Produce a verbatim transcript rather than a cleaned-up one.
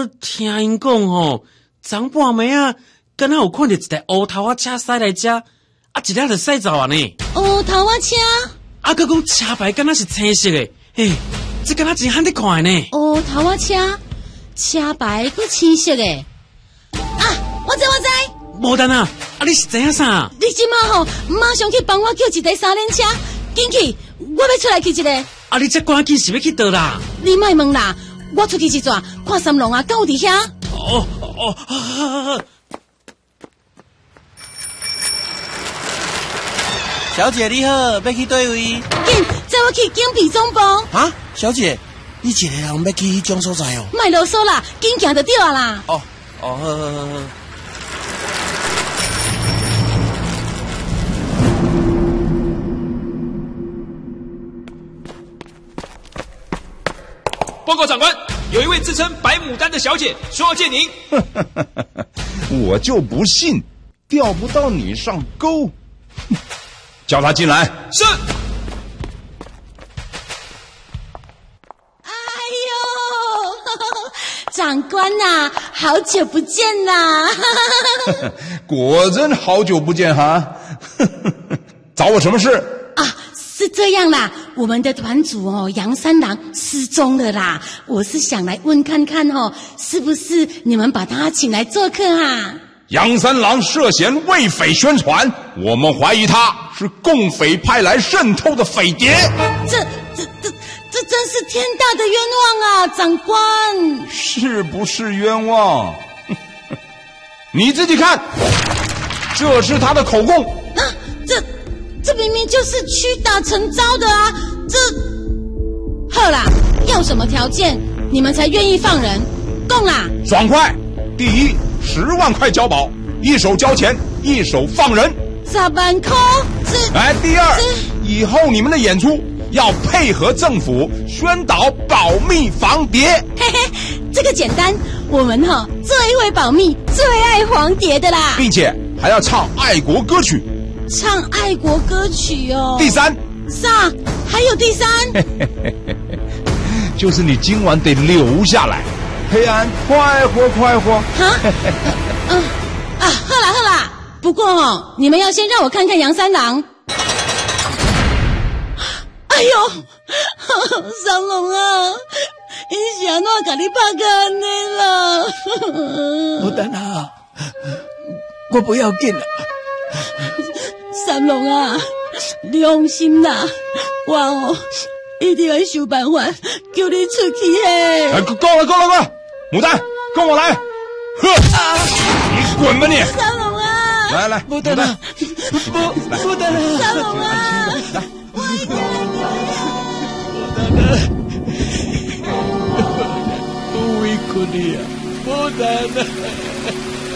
听因讲吼，昨半暝啊，敢若有看到一台乌头仔车驶来遮，啊，一辆就驶走啊呢。 乌头仔车？ 啊，佮讲车牌敢若是青色的，嘿，这敢若真罕得看的呢。 乌头仔车，车牌佮青色的。啊，我知我知。 无等啊，啊，你是知影啥？ 你即马吼，马上去帮我叫一台三轮车，紧去，我要出来去一个。 啊，你这赶紧是要去倒啦？ 你莫问啦，我出去一转，看三龙啊，敢有伫遐？ 哦哦，好好好。 小姐你好，要去对位？ 紧，载我去警备总部。 啊，小姐，你一个人要去迄种所在哦？ 莫啰嗦啦，紧行就对啊啦。 哦哦，好好好好。 报告长官，有一位自称白牡丹的小姐说要见您。 我就不信钓不到你上钩。叫他进来。 是。 哎呦，长官呐、啊，好久不见啦！ 果真好久不见哈！找我什么事？ 啊，是这样啦，我们的团主哦，杨三郎失踪了啦。我是想来问看看哦，是不是你们把他请来做客啊？ 杨三郎涉嫌为匪宣传，我们怀疑他是共匪派来渗透的匪谍。 这这这这真是天大的冤枉啊，长官！ 是不是冤枉？你自己看，这是他的口供。 啊，这这明明就是屈打成招的啊！这，好啦，要什么条件你们才愿意放人？供啦！ 爽快！第一，十万块交保，一手交钱，一手放人。 十万块，这哎，第二，以后你们的演出要配合政府宣导保密防谍。 嘿嘿，这个简单，我们哈、哦、最会保密，最爱防谍的啦， 并且还要唱爱国歌曲， 唱爱国歌曲哦。 第三， 啥？还有第三？ 就是你今晚得留下来。黑暗，快活快活！ 哈，嗯啊，好啦好啦，不过哦，你们要先让我看看杨三郎。哎呦，三龙啊，你是安怎甲你拍到安尼啦？ 牡丹啊，我不要紧啦。 三龙啊，你放心啦，我哦一定要想办法叫你出去嘿。 哎，够了够了够了！牡丹，跟我来！呵，啊、你滚吧你！ 三龙啊！ 来来， 牡丹啊，不，牡丹啊， 三龙啊！ 来， 我一定要牡丹啊，我委屈你啊，牡丹啊！